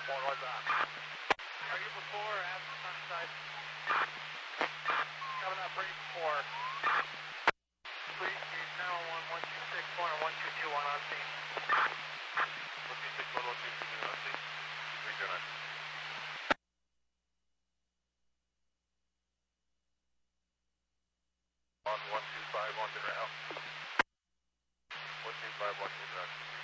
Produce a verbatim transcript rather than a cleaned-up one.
One right back. Are you before or after Sunnyside? Coming up right before. Please, gauge nine one one, one two six one and one two two one on scene. one two six one, one two two one on scene. three two nine. On one two five, one to ground. one two five, one to ground.